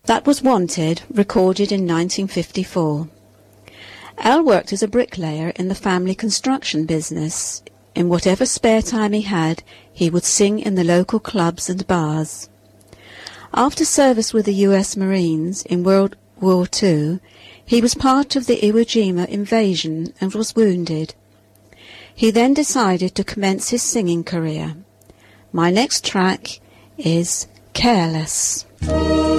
That was Wanted, recorded in 1954. Al worked as a bricklayer in the family construction business. In whatever spare time he had, he would sing in the local clubs and bars. After service with the U.S. Marines in World War II, he was part of the Iwo Jima invasion and was wounded. He then decided to commence his singing career. My next track is Careless.